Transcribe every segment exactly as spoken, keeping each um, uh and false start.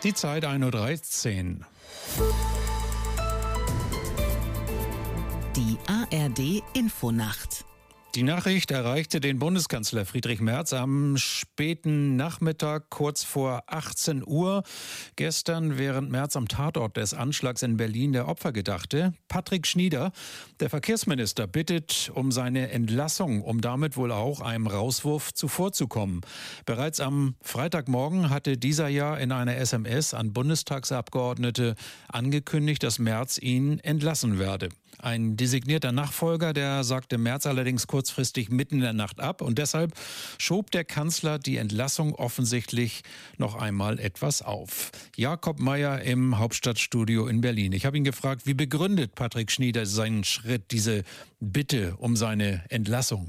Die Zeit ein Uhr dreizehn. Die A R D-Infonacht. Die Nachricht erreichte den Bundeskanzler Friedrich Merz am späten Nachmittag, kurz vor achtzehn Uhr. Gestern, während Merz am Tatort des Anschlags in Berlin der Opfer gedachte. Patrick Schnieder, der Verkehrsminister, bittet um seine Entlassung, um damit wohl auch einem Rauswurf zuvorzukommen. Bereits am Freitagmorgen hatte dieser ja in einer S M S an Bundestagsabgeordnete angekündigt, dass Merz ihn entlassen werde. Ein designierter Nachfolger, der sagte Merz allerdings kurzfristig mitten in der Nacht ab. Und deshalb schob der Kanzler die Entlassung offensichtlich noch einmal etwas auf. Jakob Mayer im Hauptstadtstudio in Berlin. Ich habe ihn gefragt, wie begründet Patrick Schnieder seinen Schritt, diese Bitte um seine Entlassung?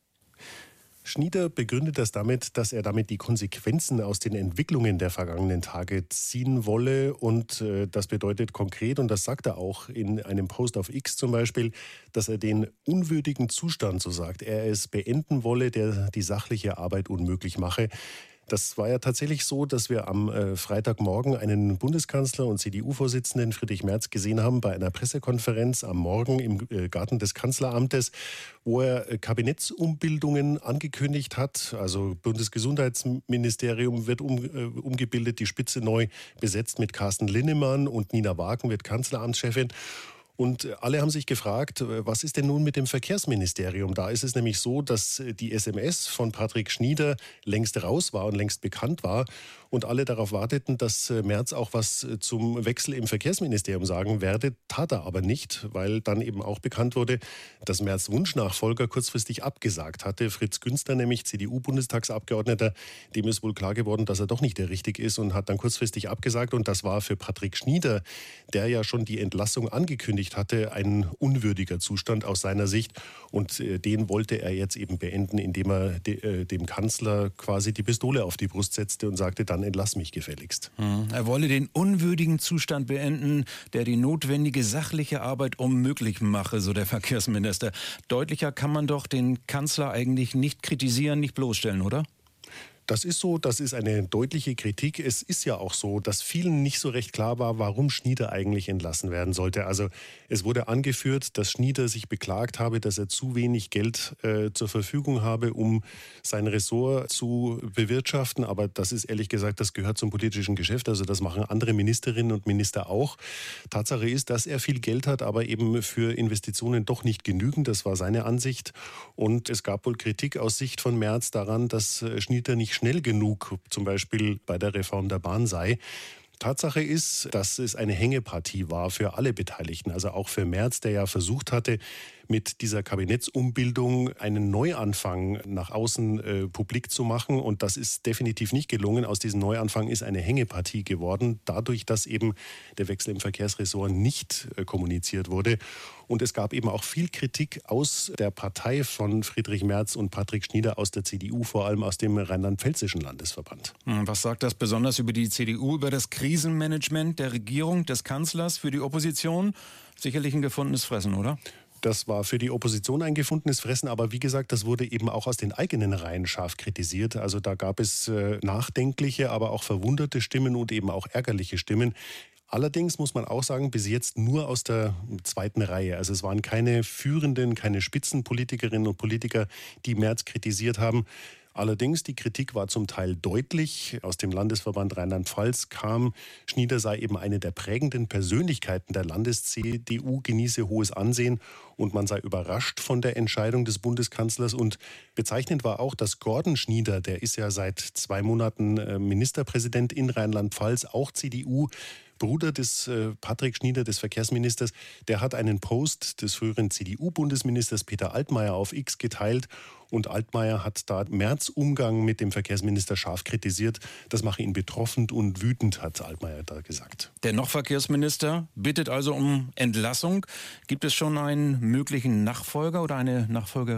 Schnieder begründet das damit, dass er damit die Konsequenzen aus den Entwicklungen der vergangenen Tage ziehen wolle. Und äh, das bedeutet konkret, und das sagt er auch in einem Post auf X zum Beispiel, dass er den unwürdigen Zustand, so sagt er, es beenden wolle, der die sachliche Arbeit unmöglich mache. Das war ja tatsächlich so, dass wir am äh, Freitagmorgen einen Bundeskanzler und C D U-Vorsitzenden Friedrich Merz gesehen haben bei einer Pressekonferenz am Morgen im äh, Garten des Kanzleramtes, wo er äh, Kabinettsumbildungen angekündigt hat. Also Bundesgesundheitsministerium wird um, äh, umgebildet, die Spitze neu besetzt mit Carsten Linnemann und Nina Wagen wird Kanzleramtschefin. Und alle haben sich gefragt, was ist denn nun mit dem Verkehrsministerium? Da ist es nämlich so, dass die S M S von Patrick Schnieder längst raus war und längst bekannt war. Und alle darauf warteten, dass Merz auch was zum Wechsel im Verkehrsministerium sagen werde. Tat er aber nicht, weil dann eben auch bekannt wurde, dass Merz Wunschnachfolger kurzfristig abgesagt hatte. Fritz Günster, nämlich C D U-Bundestagsabgeordneter, dem ist wohl klar geworden, dass er doch nicht der Richtige ist und hat dann kurzfristig abgesagt. Und das war für Patrick Schnieder, der ja schon die Entlassung angekündigt hatte, ein unwürdiger Zustand aus seiner Sicht. Und äh, den wollte er jetzt eben beenden, indem er de, äh, dem Kanzler quasi die Pistole auf die Brust setzte und sagte, dann entlass mich gefälligst. Hm. Er wolle den unwürdigen Zustand beenden, der die notwendige sachliche Arbeit unmöglich mache, so der Verkehrsminister. Deutlicher kann man doch den Kanzler eigentlich nicht kritisieren, nicht bloßstellen, oder? Das ist so, das ist eine deutliche Kritik. Es ist ja auch so, dass vielen nicht so recht klar war, warum Schnieder eigentlich entlassen werden sollte. Also es wurde angeführt, dass Schnieder sich beklagt habe, dass er zu wenig Geld äh, zur Verfügung habe, um sein Ressort zu bewirtschaften. Aber das ist ehrlich gesagt, das gehört zum politischen Geschäft. Also das machen andere Ministerinnen und Minister auch. Tatsache ist, dass er viel Geld hat, aber eben für Investitionen doch nicht genügend. Das war seine Ansicht. Und es gab wohl Kritik aus Sicht von Merz daran, dass Schnieder nicht schnell genug, zum Beispiel bei der Reform der Bahn sei. Tatsache ist, dass es eine Hängepartie war für alle Beteiligten, also auch für Merz, der ja versucht hatte, mit dieser Kabinettsumbildung einen Neuanfang nach außen äh, publik zu machen. Und das ist definitiv nicht gelungen. Aus diesem Neuanfang ist eine Hängepartie geworden, dadurch, dass eben der Wechsel im Verkehrsressort nicht äh, kommuniziert wurde. Und es gab eben auch viel Kritik aus der Partei von Friedrich Merz und Patrick Schnieder, aus der C D U, vor allem aus dem rheinland-pfälzischen Landesverband. Was sagt das besonders über die C D U, über das Krisenmanagement der Regierung, des Kanzlers für die Opposition? Sicherlich ein gefundenes Fressen, oder? Das war für die Opposition ein gefundenes Fressen, aber wie gesagt, das wurde eben auch aus den eigenen Reihen scharf kritisiert. Also da gab es äh, nachdenkliche, aber auch verwunderte Stimmen und eben auch ärgerliche Stimmen. Allerdings muss man auch sagen, bis jetzt nur aus der zweiten Reihe. Also es waren keine führenden, keine Spitzenpolitikerinnen und Politiker, die Merz kritisiert haben. Allerdings, die Kritik war zum Teil deutlich. Aus dem Landesverband Rheinland-Pfalz kam, Schnieder sei eben eine der prägenden Persönlichkeiten der Landes-C D U, genieße hohes Ansehen und man sei überrascht von der Entscheidung des Bundeskanzlers. Und bezeichnend war auch, dass Gordon Schnieder, der ist ja seit zwei Monaten Ministerpräsident in Rheinland-Pfalz, auch C D U, Bruder des äh, Patrick Schnieder, des Verkehrsministers, der hat einen Post des früheren C D U-Bundesministers Peter Altmaier auf X geteilt. Und Altmaier hat da Merz Umgang mit dem Verkehrsminister scharf kritisiert. Das mache ihn betroffen und wütend, hat Altmaier da gesagt. Der noch Verkehrsminister bittet also um Entlassung. Gibt es schon einen möglichen Nachfolger oder eine Nachfolgerin?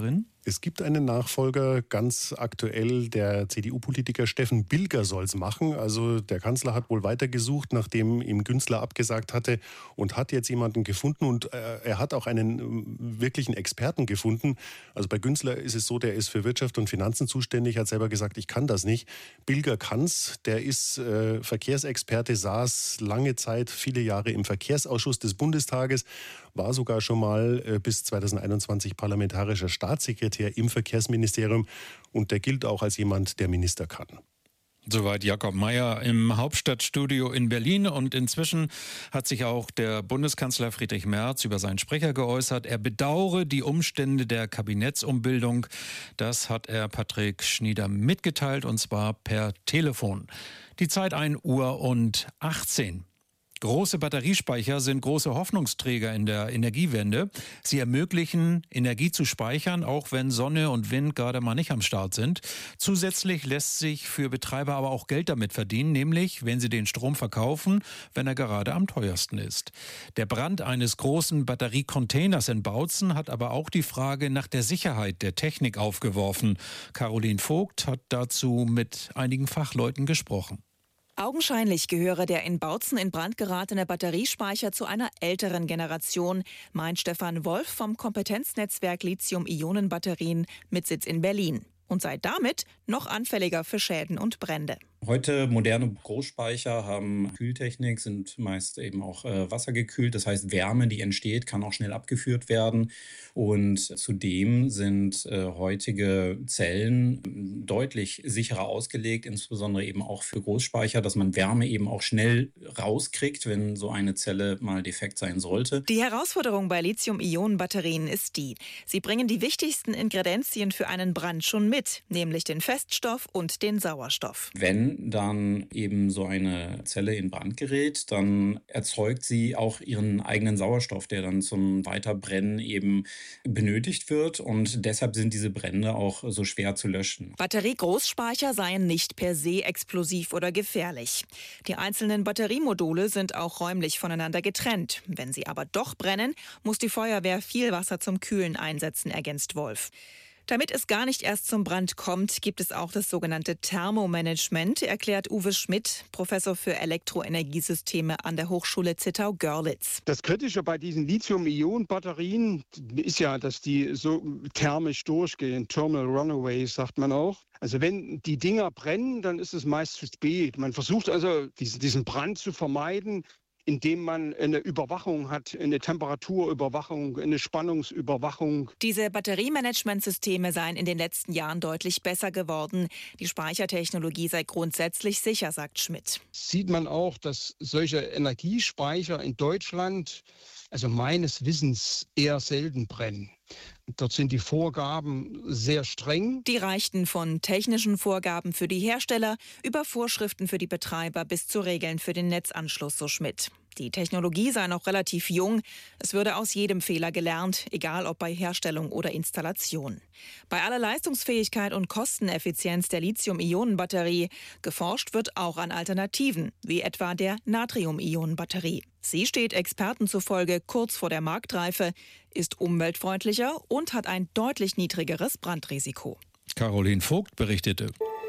Es gibt einen Nachfolger, ganz aktuell, der C D U-Politiker Steffen Bilger soll es machen. Also der Kanzler hat wohl weitergesucht, nachdem ihm Günzler abgesagt hatte und hat jetzt jemanden gefunden und äh, er hat auch einen äh, wirklichen Experten gefunden. Also bei Günzler ist es so, der ist für Wirtschaft und Finanzen zuständig, hat selber gesagt, ich kann das nicht. Bilger kann's, der ist äh, Verkehrsexperte, saß lange Zeit, viele Jahre im Verkehrsausschuss des Bundestages, war sogar schon mal äh, bis zweitausendeinundzwanzig parlamentarischer Staatssekretär im Verkehrsministerium und der gilt auch als jemand, der Minister kann. Soweit Jakob Mayer im Hauptstadtstudio in Berlin. Und inzwischen hat sich auch der Bundeskanzler Friedrich Merz über seinen Sprecher geäußert. Er bedauere die Umstände der Kabinettsumbildung. Das hat er Patrick Schnieder mitgeteilt, und zwar per Telefon. Die Zeit ein Uhr und achtzehn. Große Batteriespeicher sind große Hoffnungsträger in der Energiewende. Sie ermöglichen, Energie zu speichern, auch wenn Sonne und Wind gerade mal nicht am Start sind. Zusätzlich lässt sich für Betreiber aber auch Geld damit verdienen, nämlich wenn sie den Strom verkaufen, wenn er gerade am teuersten ist. Der Brand eines großen Batteriecontainers in Bautzen hat aber auch die Frage nach der Sicherheit der Technik aufgeworfen. Caroline Vogt hat dazu mit einigen Fachleuten gesprochen. Augenscheinlich gehöre der in Bautzen in Brand geratene Batteriespeicher zu einer älteren Generation, meint Stefan Wolf vom Kompetenznetzwerk Lithium-Ionen-Batterien mit Sitz in Berlin und sei damit noch anfälliger für Schäden und Brände. Heute moderne Großspeicher haben Kühltechnik, sind meist eben auch äh, wassergekühlt. Das heißt, Wärme, die entsteht, kann auch schnell abgeführt werden. Und zudem sind äh, heutige Zellen deutlich sicherer ausgelegt, insbesondere eben auch für Großspeicher, dass man Wärme eben auch schnell rauskriegt, wenn so eine Zelle mal defekt sein sollte. Die Herausforderung bei Lithium-Ionen-Batterien ist die: Sie bringen die wichtigsten Ingredienzien für einen Brand schon mit, nämlich den Feststoff und den Sauerstoff. Wenn dann eben so eine Zelle in Brand gerät, dann erzeugt sie auch ihren eigenen Sauerstoff, der dann zum Weiterbrennen eben benötigt wird. Und deshalb sind diese Brände auch so schwer zu löschen. Batteriegroßspeicher seien nicht per se explosiv oder gefährlich. Die einzelnen Batteriemodule sind auch räumlich voneinander getrennt. Wenn sie aber doch brennen, muss die Feuerwehr viel Wasser zum Kühlen einsetzen, ergänzt Wolf. Damit es gar nicht erst zum Brand kommt, gibt es auch das sogenannte Thermomanagement, erklärt Uwe Schmidt, Professor für Elektroenergiesysteme an der Hochschule Zittau-Görlitz. Das Kritische bei diesen Lithium-Ionen-Batterien ist ja, dass die so thermisch durchgehen. Thermal Runaways sagt man auch. Also wenn die Dinger brennen, dann ist es meist zu spät. Man versucht also, diesen, diesen Brand zu vermeiden, indem man eine Überwachung hat, eine Temperaturüberwachung, eine Spannungsüberwachung. Diese Batteriemanagementsysteme seien in den letzten Jahren deutlich besser geworden. Die Speichertechnologie sei grundsätzlich sicher, sagt Schmidt. Sieht man auch, dass solche Energiespeicher in Deutschland, also meines Wissens, eher selten brennen. Dort sind die Vorgaben sehr streng. Die reichten von technischen Vorgaben für die Hersteller über Vorschriften für die Betreiber bis zu Regeln für den Netzanschluss, so Schmidt. Die Technologie sei noch relativ jung. Es würde aus jedem Fehler gelernt, egal ob bei Herstellung oder Installation. Bei aller Leistungsfähigkeit und Kosteneffizienz der Lithium-Ionen-Batterie geforscht wird auch an Alternativen, wie etwa der Natrium-Ionen-Batterie. Sie steht Experten zufolge kurz vor der Marktreife, ist umweltfreundlicher und hat ein deutlich niedrigeres Brandrisiko. Caroline Vogt berichtete.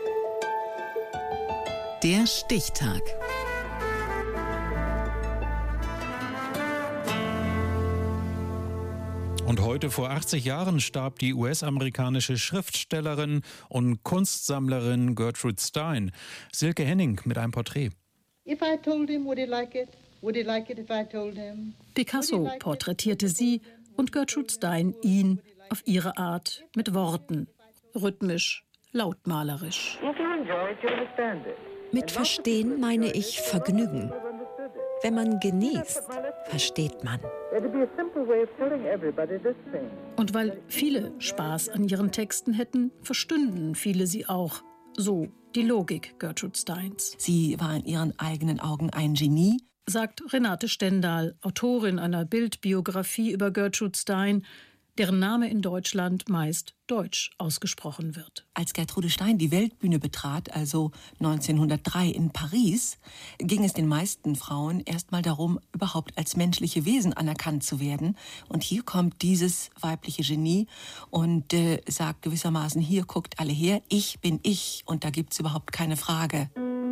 Der Stichtag. Und heute vor achtzig Jahren starb die U S-amerikanische Schriftstellerin und Kunstsammlerin Gertrude Stein. Silke Henning mit einem Porträt. Picasso porträtierte sie und Gertrude Stein ihn auf ihre Art mit Worten. Rhythmisch, lautmalerisch. Mit Verstehen meine ich Vergnügen. Wenn man genießt, versteht man. Und weil viele Spaß an ihren Texten hätten, verstünden viele sie auch. So die Logik Gertrude Steins. Sie war in ihren eigenen Augen ein Genie, sagt Renate Stendal, Autorin einer Bildbiografie über Gertrude Stein, deren Name in Deutschland meist deutsch ausgesprochen wird. Als Gertrude Stein die Weltbühne betrat, also neunzehnhundertdrei in Paris, ging es den meisten Frauen erst mal darum, überhaupt als menschliche Wesen anerkannt zu werden. Und hier kommt dieses weibliche Genie und äh, sagt gewissermaßen, hier guckt alle her, ich bin ich und da gibt's überhaupt keine Frage.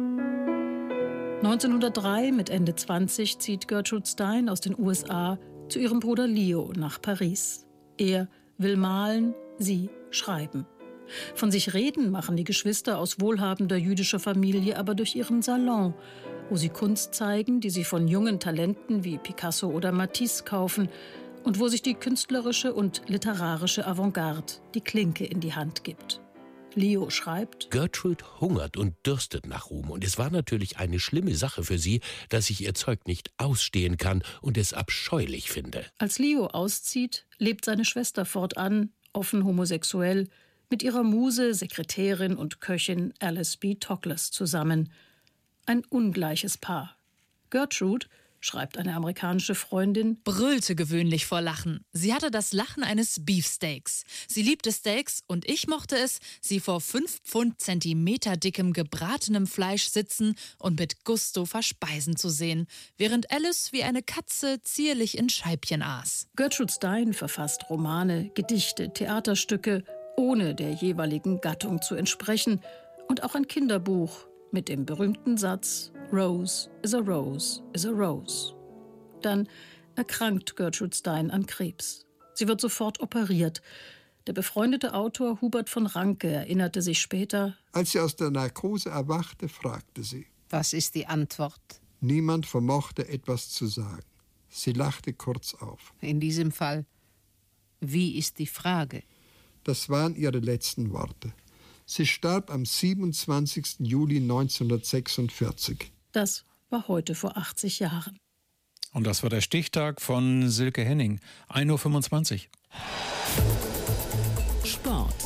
neunzehnhundertdrei, mit Ende zwanzig, zieht Gertrude Stein aus den U S A zu ihrem Bruder Leo nach Paris. Er will malen, sie schreiben. Von sich reden machen die Geschwister aus wohlhabender jüdischer Familie aber durch ihren Salon, wo sie Kunst zeigen, die sie von jungen Talenten wie Picasso oder Matisse kaufen und wo sich die künstlerische und literarische Avantgarde die Klinke in die Hand gibt. Leo schreibt: Gertrude hungert und dürstet nach Ruhm. Und es war natürlich eine schlimme Sache für sie, dass ich ihr Zeug nicht ausstehen kann und es abscheulich finde. Als Leo auszieht, lebt seine Schwester fortan, offen homosexuell, mit ihrer Muse, Sekretärin und Köchin Alice B. Toklas zusammen. Ein ungleiches Paar. Gertrude, schreibt eine amerikanische Freundin, brüllte gewöhnlich vor Lachen. Sie hatte das Lachen eines Beefsteaks. Sie liebte Steaks und ich mochte es, sie vor fünf Pfund Zentimeter dickem gebratenem Fleisch sitzen und mit Gusto verspeisen zu sehen, während Alice wie eine Katze zierlich in Scheibchen aß. Gertrude Stein verfasst Romane, Gedichte, Theaterstücke, ohne der jeweiligen Gattung zu entsprechen, und auch ein Kinderbuch mit dem berühmten Satz: Rose is a rose is a rose. Dann erkrankt Gertrude Stein an Krebs. Sie wird sofort operiert. Der befreundete Autor Hubert von Ranke erinnerte sich später: Als sie aus der Narkose erwachte, fragte sie. Was ist die Antwort? Niemand vermochte etwas zu sagen. Sie lachte kurz auf. In diesem Fall, wie ist die Frage? Das waren ihre letzten Worte. Sie starb am siebenundzwanzigsten Juli neunzehnhundertsechsundvierzig. Das war heute vor achtzig Jahren. Und das war der Stichtag von Silke Henning. ein Uhr fünfundzwanzig. Sport.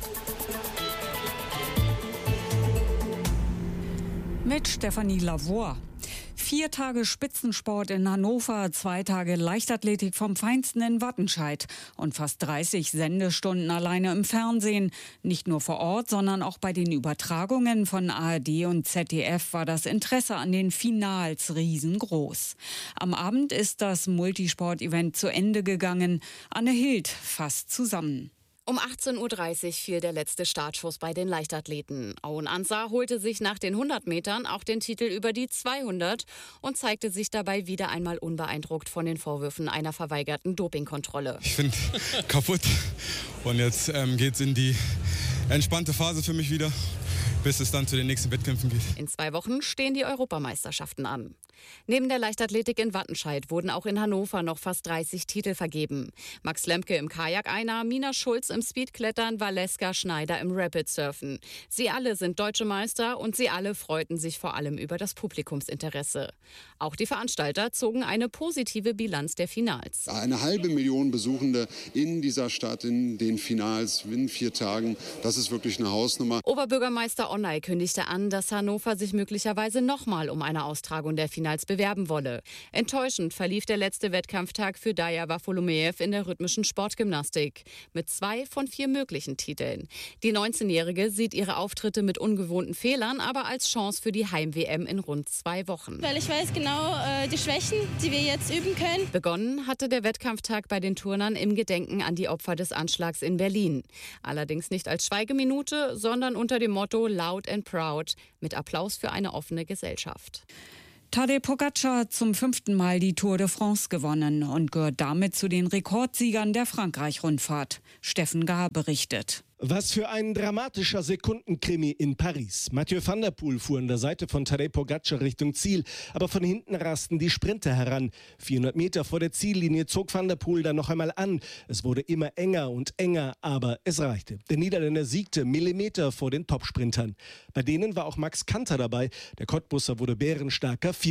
Mit Stefanie Lavoie. Vier Tage Spitzensport in Hannover, zwei Tage Leichtathletik vom Feinsten in Wattenscheid und fast dreißig Sendestunden alleine im Fernsehen. Nicht nur vor Ort, sondern auch bei den Übertragungen von A R D und Z D F war das Interesse an den Finals riesengroß. Am Abend ist das Multisport-Event zu Ende gegangen. Anne Hild fasst zusammen. Um achtzehn Uhr dreißig fiel der letzte Startschuss bei den Leichtathleten. Aoun Ansah holte sich nach den hundert Metern auch den Titel über die zweihundert und zeigte sich dabei wieder einmal unbeeindruckt von den Vorwürfen einer verweigerten Dopingkontrolle. Ich bin kaputt und jetzt ähm, geht's in die entspannte Phase für mich wieder, bis es dann zu den nächsten Wettkämpfen geht. In zwei Wochen stehen die Europameisterschaften an. Neben der Leichtathletik in Wattenscheid wurden auch in Hannover noch fast dreißig Titel vergeben. Max Lemke im Kajak-Einer, Mina Schulz im Speedklettern, Valeska Schneider im Rapidsurfen. Sie alle sind deutsche Meister und sie alle freuten sich vor allem über das Publikumsinteresse. Auch die Veranstalter zogen eine positive Bilanz der Finals. Eine halbe Million Besuchende in dieser Stadt in den Finals in vier Tagen, das ist wirklich eine Hausnummer. Oberbürgermeister Onnay kündigte an, dass Hannover sich möglicherweise nochmal um eine Austragung der Finals bewerben wolle. Enttäuschend verlief der letzte Wettkampftag für Daya Wafolomeev in der rhythmischen Sportgymnastik. Mit zwei von vier möglichen Titeln. Die neunzehnjährige sieht ihre Auftritte mit ungewohnten Fehlern aber als Chance für die Heim-W M in rund zwei Wochen. Weil ich weiß genau äh, die Schwächen, die wir jetzt üben können. Begonnen hatte der Wettkampftag bei den Turnern im Gedenken an die Opfer des Anschlags in Berlin. Allerdings nicht als Schweigeminute, sondern unter dem Motto Loud and Proud mit Applaus für eine offene Gesellschaft. Tadej Pogačar hat zum fünften Mal die Tour de France gewonnen und gehört damit zu den Rekordsiegern der Frankreich-Rundfahrt. Steffen Gahr berichtet. Was für ein dramatischer Sekundenkrimi in Paris. Mathieu van der Poel fuhr an der Seite von Tadej Pogačar Richtung Ziel, aber von hinten rasten die Sprinter heran. vierhundert Meter vor der Ziellinie zog van der Poel dann noch einmal an. Es wurde immer enger und enger, aber es reichte. Der Niederländer siegte Millimeter vor den Topsprintern. Bei denen war auch Max Kanter dabei. Der Cottbusser wurde bärenstarker Vierter.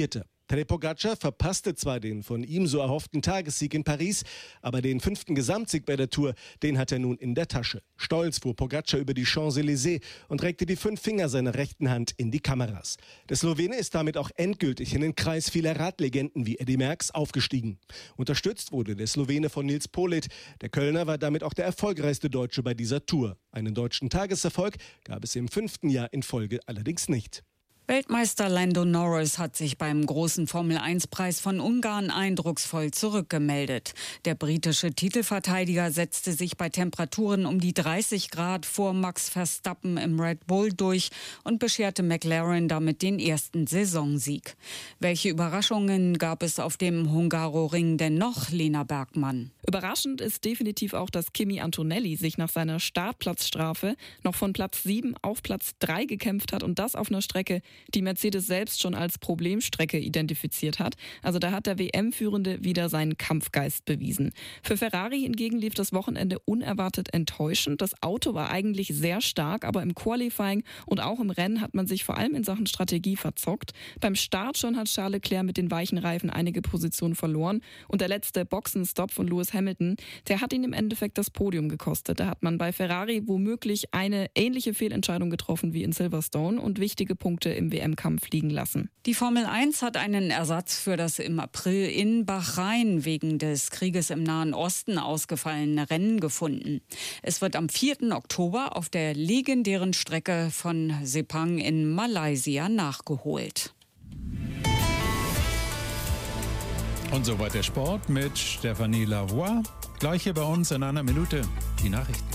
Tadej Pogačar verpasste zwar den von ihm so erhofften Tagessieg in Paris, aber den fünften Gesamtsieg bei der Tour, den hat er nun in der Tasche. Stolz fuhr Pogačar über die Champs-Élysées und reckte die fünf Finger seiner rechten Hand in die Kameras. Der Slowene ist damit auch endgültig in den Kreis vieler Radlegenden wie Eddy Merckx aufgestiegen. Unterstützt wurde der Slowene von Nils Politt. Der Kölner war damit auch der erfolgreichste Deutsche bei dieser Tour. Einen deutschen Tageserfolg gab es im fünften Jahr in Folge allerdings nicht. Weltmeister Lando Norris hat sich beim großen Formel eins Preis von Ungarn eindrucksvoll zurückgemeldet. Der britische Titelverteidiger setzte sich bei Temperaturen um die dreißig Grad vor Max Verstappen im Red Bull durch und bescherte McLaren damit den ersten Saisonsieg. Welche Überraschungen gab es auf dem Hungaroring denn noch, Lena Bergmann? Überraschend ist definitiv auch, dass Kimi Antonelli sich nach seiner Startplatzstrafe noch von Platz sieben auf Platz drei gekämpft hat und das auf einer Strecke, die Mercedes selbst schon als Problemstrecke identifiziert hat. Also da hat der W M-Führende wieder seinen Kampfgeist bewiesen. Für Ferrari hingegen lief das Wochenende unerwartet enttäuschend. Das Auto war eigentlich sehr stark, aber im Qualifying und auch im Rennen hat man sich vor allem in Sachen Strategie verzockt. Beim Start schon hat Charles Leclerc mit den weichen Reifen einige Positionen verloren und der letzte Boxenstopp von Lewis Hamilton, der hat ihn im Endeffekt das Podium gekostet. Da hat man bei Ferrari womöglich eine ähnliche Fehlentscheidung getroffen wie in Silverstone und wichtige Punkte im W M-Kampf liegen lassen. Die Formel eins hat einen Ersatz für das im April in Bahrain wegen des Krieges im Nahen Osten ausgefallene Rennen gefunden. Es wird am vierten Oktober auf der legendären Strecke von Sepang in Malaysia nachgeholt. Und soweit der Sport mit Stephanie Lavoie. Gleich hier bei uns in einer Minute die Nachrichten.